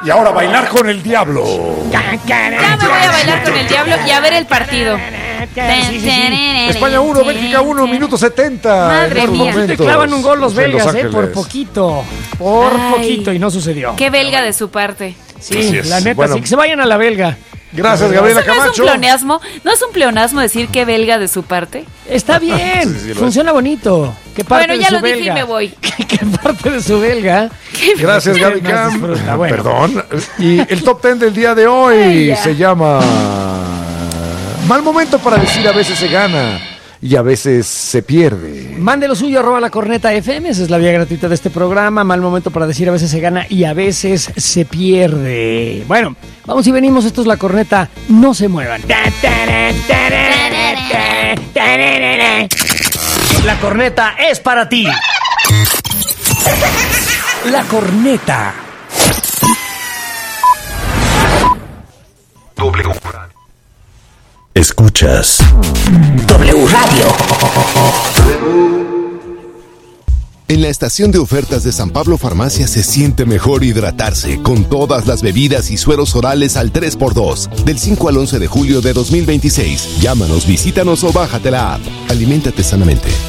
Y ahora bailar con el diablo. Ya me voy a bailar con el diablo y a ver el partido. España 1, Bélgica 1, minuto 70. Madre mía. Te clavan un gol los belgas, por poquito. Por Ay. poquito y no sucedió. Qué belga de su parte. Sí, Así es. la neta, Bueno. sí, que se vayan a la belga. Gracias, Gabriela ¿Eso no es un Camacho. pleonasmo? ¿No es un pleonasmo decir qué belga de su parte? Está bien, Sí, lo funciona bonito. ¿Qué parte Bueno, de ya su lo dije belga? y me voy. ¿Qué parte de su belga? Gracias, Gaby Más Cam. disfruta, bueno. Perdón. Y el top 10 del día de hoy Ay, ya. se llama Mal momento para decir a veces se gana y a veces se pierde. Mande lo suyo, @lacorneta.fm, esa es la vía gratuita de este programa. Mal momento para decir a veces se gana y a veces se pierde. Bueno, vamos y venimos, esto es La Corneta, no se muevan. La Corneta es para ti. La Corneta. Escuchas W Radio. En la estación de ofertas de San Pablo Farmacia se siente mejor hidratarse con todas las bebidas y sueros orales al 3x2 del 5 al 11 de julio de 2026. Llámanos, visítanos o bájate la app. Aliméntate sanamente.